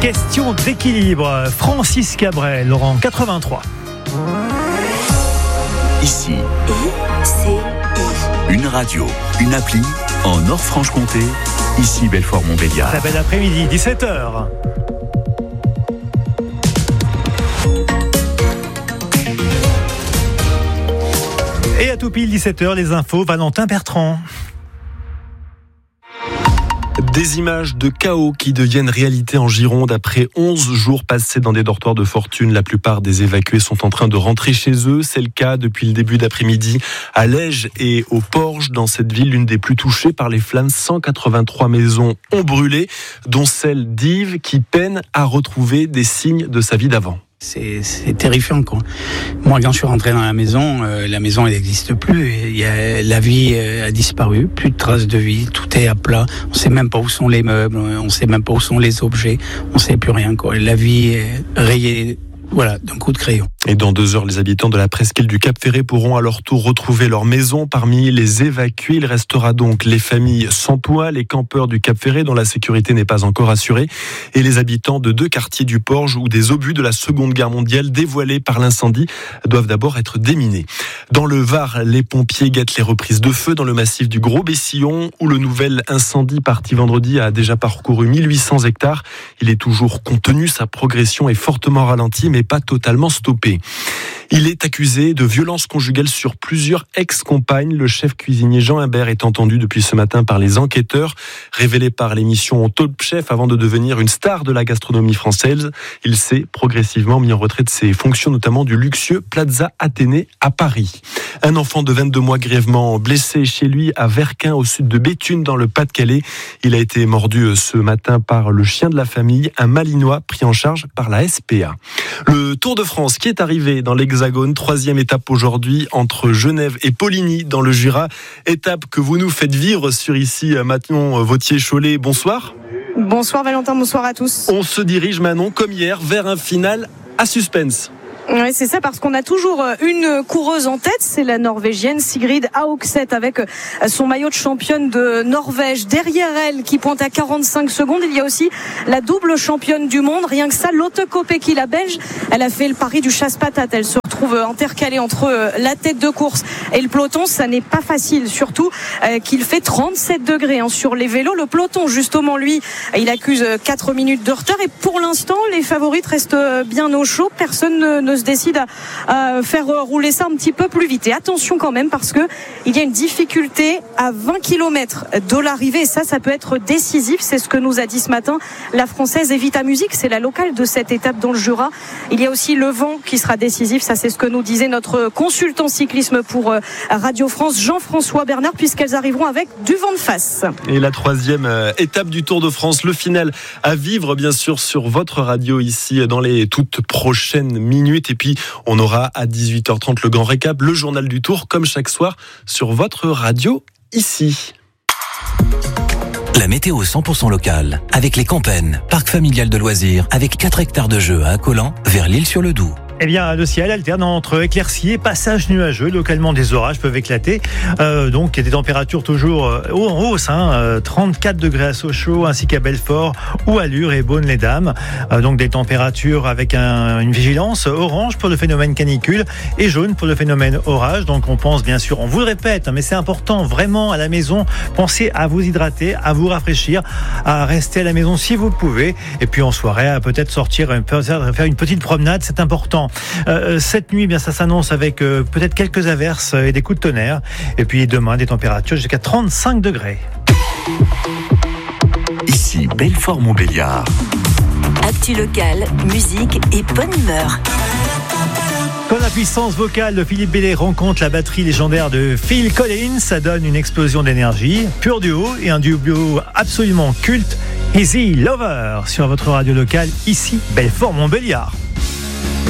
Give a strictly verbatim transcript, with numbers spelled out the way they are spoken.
Question d'équilibre. Francis Cabrel, Laurent, quatre-vingt-trois. Ici, I C I. une radio, une appli en Nord-Franche-Comté. Ici, Belfort-Montbéliard. Très bel après-midi, dix-sept heures. Et à tout pile, dix-sept heures, les infos, Valentin Bertrand. Des images de chaos qui deviennent réalité en Gironde après onze jours passés dans des dortoirs de fortune. La plupart des évacués sont en train de rentrer chez eux. C'est le cas depuis le début d'après-midi à Lège et au Porge. Dans cette ville, l'une des plus touchées par les flammes, cent quatre-vingt-trois maisons ont brûlé, dont celle d'Yves qui peine à retrouver des signes de sa vie d'avant. C'est, c'est terrifiant, quoi. Moi, quand je suis rentré dans la maison, euh, la maison, elle n'existe plus. Il y a, la vie euh, a disparu, plus de traces de vie, tout est à plat. On sait même pas où sont les meubles, on sait même pas où sont les objets, on sait plus rien, quoi. La vie est rayée, voilà, d'un coup de crayon. Et dans deux heures, les habitants de la presqu'île du Cap-Ferré pourront à leur tour retrouver leur maison. Parmi les évacués, il restera donc les familles sans toit, les campeurs du Cap-Ferré dont la sécurité n'est pas encore assurée, et les habitants de deux quartiers du Porge où des obus de la Seconde Guerre mondiale dévoilés par l'incendie doivent d'abord être déminés. Dans le Var, les pompiers guettent les reprises de feu dans le massif du Gros-Bessillon où le nouvel incendie parti vendredi a déjà parcouru mille huit cents hectares. Il est toujours contenu, sa progression est fortement ralentie mais pas totalement stoppée. Il est accusé de violence conjugale sur plusieurs ex-compagnes. Le chef cuisinier Jean Imbert est entendu depuis ce matin par les enquêteurs. Révélé par l'émission Top Chef avant de devenir une star de la gastronomie française, il s'est progressivement mis en retrait de ses fonctions, notamment du luxueux Plaza Athénée à Paris. Un enfant de vingt-deux mois grièvement blessé chez lui à Verquin, au sud de Béthune, dans le Pas-de-Calais. Il a été mordu ce matin par le chien de la famille, un Malinois pris en charge par la S P A. Le Tour de France qui est arrivé dans l'Hexagone, troisième étape aujourd'hui entre Genève et Poligny dans le Jura. Étape que vous nous faites vivre sur ici, Manon Vautier-Cholet. Bonsoir. Bonsoir Valentin, bonsoir à tous. On se dirige, Manon, comme hier, vers un final à suspense. Oui, c'est ça, parce qu'on a toujours une coureuse en tête, c'est la Norvégienne Sigrid Haugset avec son maillot de championne de Norvège. Derrière elle, qui pointe à quarante-cinq secondes, il y a aussi la double championne du monde. Rien que ça, Lotte Kopecky, la Belge, elle a fait le pari du chasse-patate. Elle se retrouve intercalée entre la tête de course et le peloton. Ça n'est pas facile, surtout qu'il fait trente-sept degrés hein, sur les vélos. Le peloton, justement, lui, il accuse quatre minutes de retard. Et pour l'instant, les favorites restent bien au chaud. Personne ne, ne se décide à, à faire rouler ça un petit peu plus vite. Et attention quand même, parce que il y a une difficulté à vingt kilomètres de l'arrivée, et ça, ça peut être décisif. C'est ce que nous a dit ce matin la Française Evita Music, c'est la locale de cette étape dans le Jura. Il y a aussi le vent qui sera décisif, ça c'est ce que nous disait notre consultant cyclisme pour Radio France, Jean-François Bernard, puisqu'elles arriveront avec du vent de face. Et la troisième étape du Tour de France, le final à vivre bien sûr sur votre radio ici dans les toutes prochaines minutes. Et puis on aura à dix-huit heures trente le grand récap, le journal du Tour, comme chaque soir sur votre radio ici. La météo cent pour cent locale avec les Campennes, parc familial de loisirs avec quatre hectares de jeux à Accolant vers l'Île-sur-le-Doubs. Eh bien, le ciel alterne entre éclaircies et passages nuageux. Localement, des orages peuvent éclater. Euh, donc, il y a des températures toujours euh, en hausse. Hein, euh, trente-quatre degrés à Sochaux, ainsi qu'à Belfort ou à Lure et Beaune-les-Dames. Euh, donc, des températures avec un, une vigilance orange pour le phénomène canicule et jaune pour le phénomène orage. Donc, on pense bien sûr, on vous le répète, mais c'est important vraiment à la maison. Pensez à vous hydrater, à vous rafraîchir, à rester à la maison si vous le pouvez. Et puis, en soirée, à peut-être sortir, faire une petite promenade, c'est important. Euh, cette nuit, bien, ça s'annonce avec euh, peut-être quelques averses et des coups de tonnerre. Et puis demain, des températures jusqu'à trente-cinq degrés. Ici, Belfort-Montbéliard. Actu locale, musique et bonne humeur. Quand la puissance vocale de Philippe Bellay rencontre la batterie légendaire de Phil Collins, ça donne une explosion d'énergie, pur duo et un duo absolument culte. Easy Lover sur votre radio locale, ici Belfort-Montbéliard.